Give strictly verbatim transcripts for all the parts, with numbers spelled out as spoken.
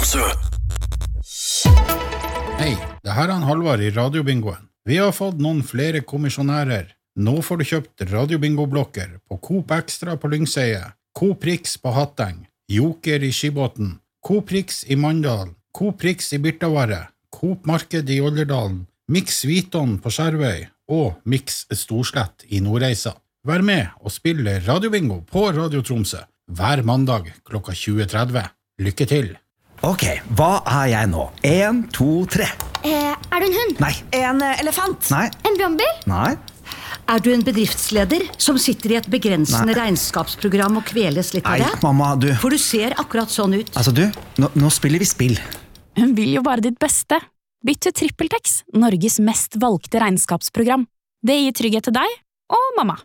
Tromsø. Hei, det her er han Halvard i Radiobingoen. Vi har fått noen flere kommisjonærer. Nå får du kjøpt Radiobingo-blokker på Coop Extra på Lyngseie, Coop Rix på Hatteng, Joker i Skibåten, Coop Rix i Mandal, Coop Rix i Birtavare, Coop Marked i Olderdalen, Mix Viton på Skjervøy og Mix Storslett i Nordreisa. Vær med og spille Radiobingo på Radio Tromsø hver mandag klokka tjue tretti. Lykke til! Ok, hva er jeg nå? En, to, tre. Eh, er du en hund? Nei. En eh, elefant? Nei. En brannbil? Nei. Er du en bedriftsleder som sitter i et begrensende Nei. regnskapsprogram og kveles litt av Nei, det? mamma, du. For du ser akkurat sånn ut. Altså, du, nå, nå spiller vi spill. Hun vil jo bare ditt beste. Bytt til TrippelTex, Norges mest valgte regnskapsprogram. Det gir trygghet til deg og mamma.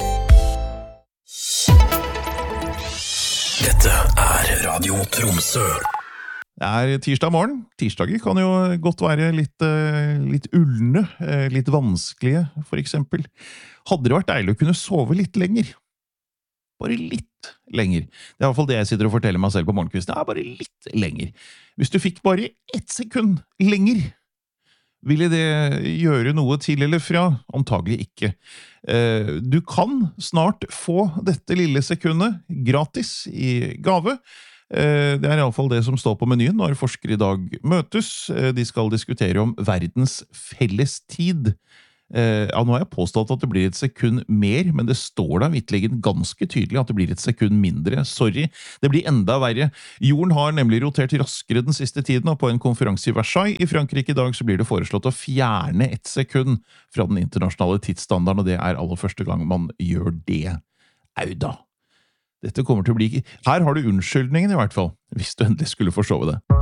Dette er Radio Tromsø. Det er tirsdag morgen. Tirsdager kan jo godt være litt, litt ulne, litt vanskelige, for eksempel. Hadde det vært deilig å kunne sove litt lenger? Bare litt lenger. Det er i hvert fall det jeg sitter og forteller meg selv på morgenkvisten. Det er bare litt lenger. Hvis du fikk bare ett sekund lenger, ville det gjøre noe til eller fra? Antagelig ikke. Du kan snart få dette lille sekundet gratis i gave. Det er i alle fall det som står på menyen når forskere i dag møtes. De skal diskutere om verdens felles tid. Ja, nå har jeg påstått at det blir et sekund mer, men det står da vittleggen ganske tydelig at det blir et sekund mindre. Sorry, det blir enda verre. Jorden har nemlig rotert raskere den siste tiden, og på en konferanse i Versailles i Frankrike i dag så blir det foreslått å fjerne et sekund fra den internasjonale tidsstandarden, og det er aller første gang man gjør det. Au da! Dette kommer til å bli... Her har du unnskyldningen i hvert fall, hvis du endelig skulle forsove det.